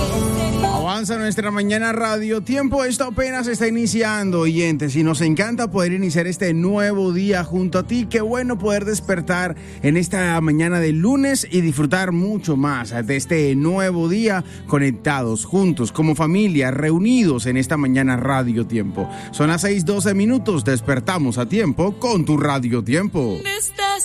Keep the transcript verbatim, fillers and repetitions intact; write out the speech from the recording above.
Avanza nuestra mañana Radio Tiempo. Esto apenas está iniciando, oyentes, y nos encanta poder iniciar este nuevo día junto a ti. Qué bueno poder despertar en esta mañana de lunes y disfrutar mucho más de este nuevo día conectados, juntos, como familia, reunidos en esta mañana Radio Tiempo. Son las seis doce minutos, despertamos a tiempo con tu Radio Tiempo.